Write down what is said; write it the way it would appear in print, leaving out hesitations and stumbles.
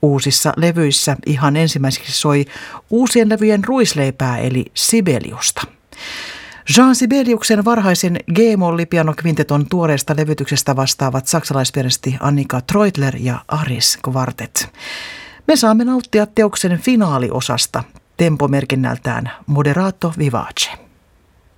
Uusissa levyissä ihan ensimmäiseksi soi uusien levyjen ruisleipää eli Sibeliusta. Jean Sibeliuksen varhaisen G-molli-pianokvinteton tuoreesta levytyksestä vastaavat saksalaispianisti Annika Treutler ja Aris Kvartet. Me saamme nauttia teoksen finaaliosasta tempomerkinnältään Moderato Vivace.